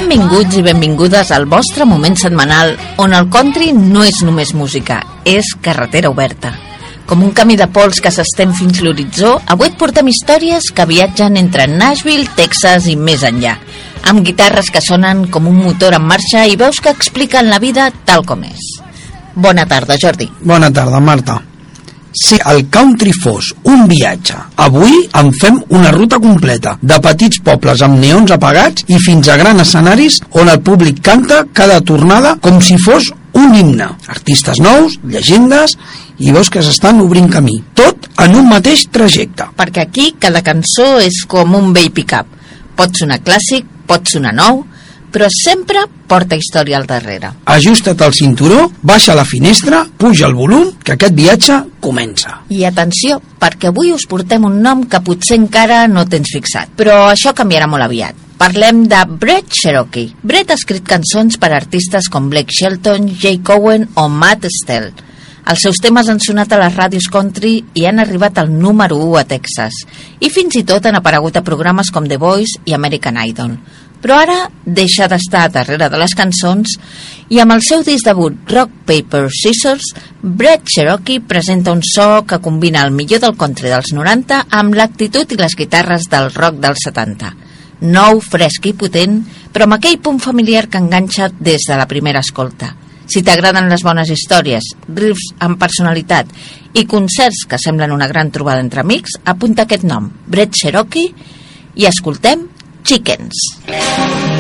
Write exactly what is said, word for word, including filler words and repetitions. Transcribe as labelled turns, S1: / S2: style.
S1: Benvinguts i benvingudes al vostre moment setmanal on el country no és només música, és carretera oberta. Com un camí de pols que s'estén fins l'horitzó, avui et portem històries que viatgen entre Nashville, Texas i més enllà, amb guitarres que sonen com un motor en marxa i veus que expliquen la vida tal com és. Bona tarda, Jordi.
S2: Bona tarda, Marta. Si el country fos un viatge, avui en fem una ruta completa, de petits pobles amb neons apagats i fins a grans escenaris on el públic canta cada tornada com si fos un himne. Artistes nous, llegendes, i veus que s'estan obrint camí, tot en un mateix trajecte.
S1: Perquè aquí cada cançó és com un vell pick-up. Pot sonar clàssic, pot sonar nou, però sempre porta història al darrere.
S2: Ajusta't el cinturó, baixa la finestra, puja el volum, que aquest viatge comença.
S1: I atenció, perquè avui us portem un nom que potser encara no tens fixat, però això canviarà molt aviat. Parlem de Brett Cherokee. Brett ha escrit cançons per artistes com Blake Shelton, Jay Cohen o Matt Stell. Els seus temes han sonat a les ràdios country i han arribat al número u a Texas. I fins i tot han aparegut a programes com The Voice i American Idol. Però ara deixa d'estar darrere de les cançons i amb el seu disc debut Rock, Paper, Scissors, Brett Cherokee presenta un so que combina el millor del country dels noranta amb l'actitud i les guitarres del rock dels setanta. Nou, fresc i potent, però amb aquell punt familiar que enganxa des de la primera escolta. Si t'agraden les bones històries, riffs amb personalitat i concerts que semblen una gran trobada entre amics, apunta aquest nom, Brett Cherokee, i escoltem Chickens.